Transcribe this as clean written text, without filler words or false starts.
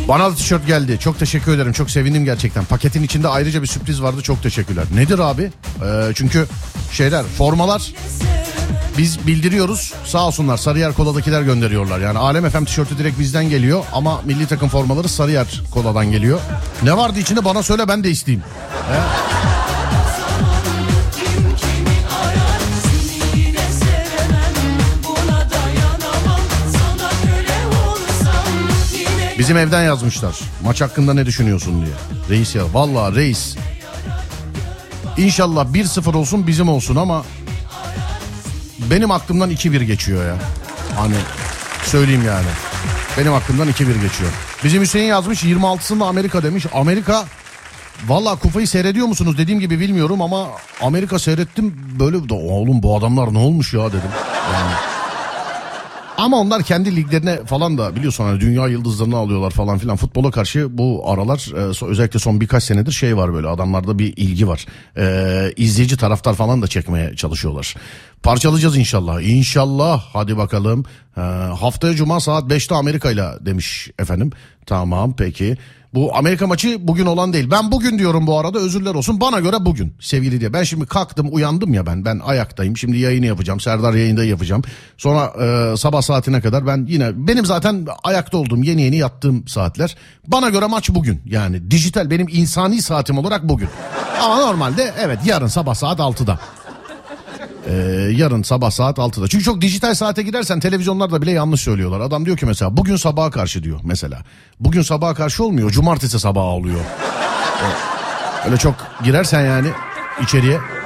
Bana da tişört geldi. Çok teşekkür ederim. Çok sevindim gerçekten. Paketin içinde ayrıca bir sürpriz vardı. Çok teşekkürler. Nedir abi? Çünkü formalar biz bildiriyoruz. Sağ olsunlar Sarıyer Kola'dakiler gönderiyorlar. Yani Alem FM tişörtü direkt bizden geliyor. Ama milli takım formaları Sarıyer Kola'dan geliyor. Ne vardı içinde bana söyle, ben de isteyeyim. Bizim evden yazmışlar. Maç hakkında ne düşünüyorsun diye. Reis ya. Vallahi reis. İnşallah 1-0 olsun, bizim olsun ama benim aklımdan 2-1 geçiyor ya. Hani söyleyeyim yani. Benim aklımdan 2-1 geçiyor. Bizim Hüseyin yazmış 26'sında Amerika demiş. Amerika, vallahi kupayı seyrediyor musunuz dediğim gibi bilmiyorum ama Amerika seyrettim. Böyle de oğlum bu adamlar ne olmuş ya dedim. Yani. Ama onlar kendi liglerine falan da biliyorsun hani dünya yıldızlarını alıyorlar falan filan. Futbola karşı bu aralar özellikle son birkaç senedir var böyle, adamlarda bir ilgi var. İzleyici taraftar falan da çekmeye çalışıyorlar. Parçalayacağız inşallah. İnşallah, hadi bakalım. Haftaya Cuma saat 5'te Amerika'yla demiş efendim. Tamam peki. Bu Amerika maçı bugün olan değil. Ben bugün diyorum bu arada, özürler olsun. Bana göre bugün sevgili diye. Ben şimdi kalktım, uyandım ya ben ayaktayım. Şimdi yayını yapacağım. Serdar yayında yapacağım. Sonra sabah saatine kadar ben yine, benim zaten ayakta olduğum yeni yattığım saatler. Bana göre maç bugün. Yani dijital benim insani saatim olarak bugün. Ama normalde evet yarın sabah saat 6'da. Yarın sabah saat 6'da. Çünkü çok dijital saate girersen televizyonlarda bile yanlış söylüyorlar. Adam diyor ki mesela bugün sabaha karşı diyor mesela. Bugün sabaha karşı olmuyor, cumartesi sabaha oluyor. Öyle çok girersen yani içeriye.